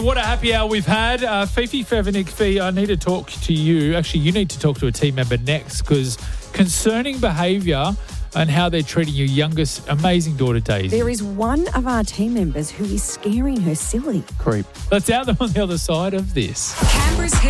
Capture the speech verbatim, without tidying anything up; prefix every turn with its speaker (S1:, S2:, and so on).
S1: What a happy hour we've had. Uh, Fifi Fevenik, Fee, I need to talk to you. Actually, you need to talk to a team member next because concerning behaviour and how they're treating your youngest amazing daughter, Daisy.
S2: There is one of our team members who is scaring her silly.
S1: Creep. Let's out them on the other side of this.
S3: Canberra's